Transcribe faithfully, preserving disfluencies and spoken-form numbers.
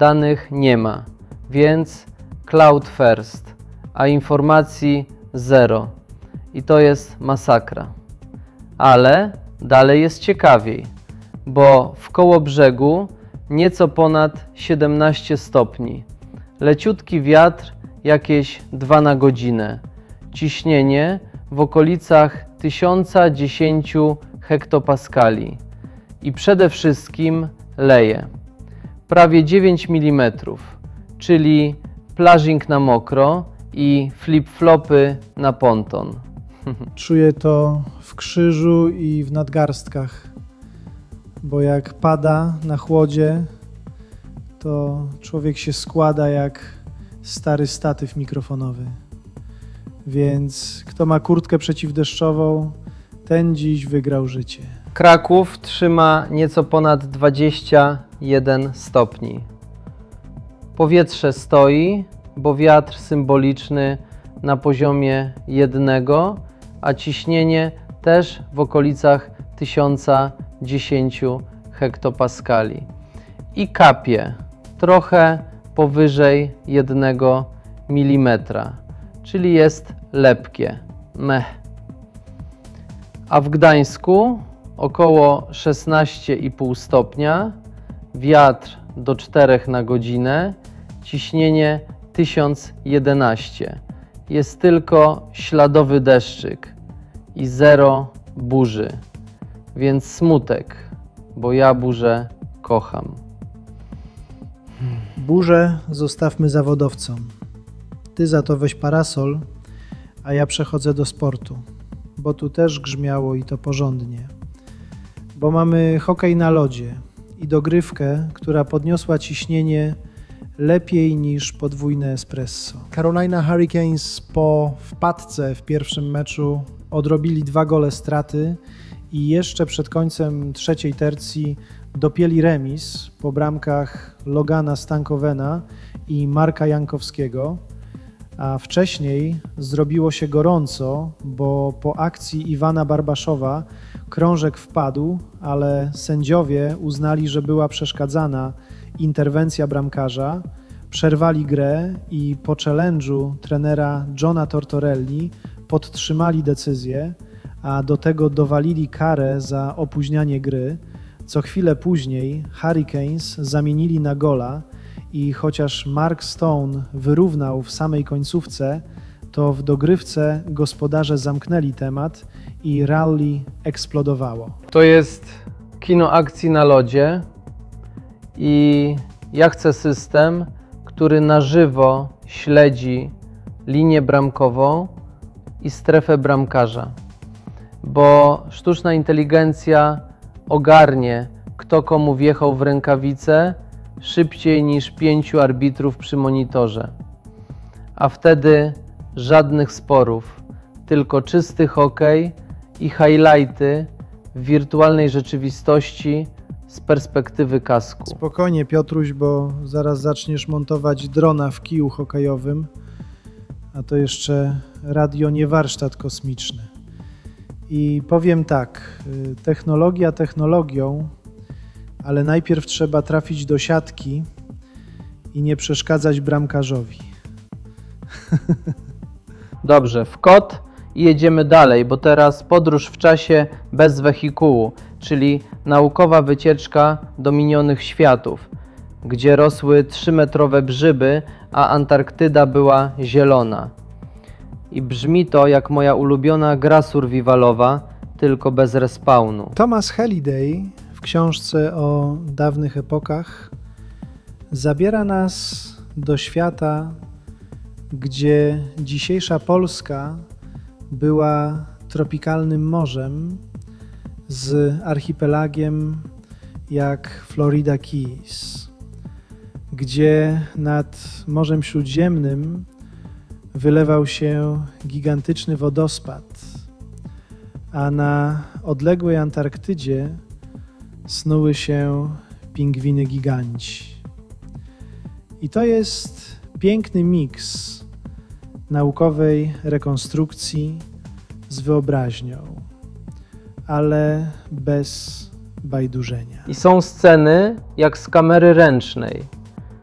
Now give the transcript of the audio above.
danych nie ma, więc cloud first, a informacji zero. I to jest masakra. Ale dalej jest ciekawiej, bo w Kołobrzegu nieco ponad siedemnaście stopni. Leciutki wiatr jakieś dwa na godzinę. Ciśnienie w okolicach tysiąc dziesięć hektopaskali. I przede wszystkim leje. Prawie dziewięć milimetrów, czyli plażing na mokro i flip-flopy na ponton. Czuję to w krzyżu i w nadgarstkach, bo jak pada na chłodzie, to człowiek się składa jak stary statyw mikrofonowy. Więc kto ma kurtkę przeciwdeszczową, ten dziś wygrał życie. Kraków trzyma nieco ponad dwadzieścia jeden stopni. Powietrze stoi, bo wiatr symboliczny na poziomie jednego, a ciśnienie też w okolicach tysiąc dziesięć hektopaskali. I kapie trochę powyżej jednego milimetra, czyli jest lepkie. Meh. A w Gdańsku około szesnaście i pół stopnia, wiatr do czterech na godzinę, ciśnienie tysiąc jedenaście. Jest tylko śladowy deszczyk i zero burzy, więc smutek, bo ja burzę kocham. Burzę zostawmy zawodowcom. Ty za to weź parasol, a ja przechodzę do sportu, bo tu też grzmiało i to porządnie. Bo mamy hokej na lodzie i dogrywkę, która podniosła ciśnienie lepiej niż podwójne espresso. Carolina Hurricanes po wpadce w pierwszym meczu odrobili dwa gole straty i jeszcze przed końcem trzeciej tercji dopięli remis po bramkach Logana Stankowena i Marka Jankowskiego, a wcześniej zrobiło się gorąco, bo po akcji Iwana Barbaszowa krążek wpadł, ale sędziowie uznali, że była przeszkadzana interwencja bramkarza, przerwali grę i po challenge'u trenera Johna Tortorelli podtrzymali decyzję, a do tego dowalili karę za opóźnianie gry. Co chwilę później Hurricanes zamienili na gola i chociaż Mark Stone wyrównał w samej końcówce, to w dogrywce gospodarze zamknęli temat i rally eksplodowało. To jest kino akcji na lodzie i ja chcę system, który na żywo śledzi linię bramkową i strefę bramkarza, bo sztuczna inteligencja ogarnie, kto komu wjechał w rękawice szybciej niż pięciu arbitrów przy monitorze. A wtedy żadnych sporów, tylko czysty hokej i highlighty w wirtualnej rzeczywistości z perspektywy kasku. Spokojnie, Piotruś, bo zaraz zaczniesz montować drona w kiju hokejowym, a to jeszcze radio nie warsztat kosmiczny. I powiem tak, technologia technologią, ale najpierw trzeba trafić do siatki i nie przeszkadzać bramkarzowi. Dobrze, w kod i jedziemy dalej, bo teraz podróż w czasie bez wehikułu, czyli naukowa wycieczka do minionych światów, gdzie rosły trzymetrowe grzyby, a Antarktyda była zielona. I brzmi to jak moja ulubiona gra survivalowa, tylko bez respawnu. Thomas Halliday w książce o dawnych epokach zabiera nas do świata, gdzie dzisiejsza Polska była tropikalnym morzem z archipelagiem jak Florida Keys, gdzie nad Morzem Śródziemnym wylewał się gigantyczny wodospad, a na odległej Antarktydzie snuły się pingwiny giganci. I to jest piękny miks naukowej rekonstrukcji z wyobraźnią, ale bez bajdurzenia. I są sceny jak z kamery ręcznej.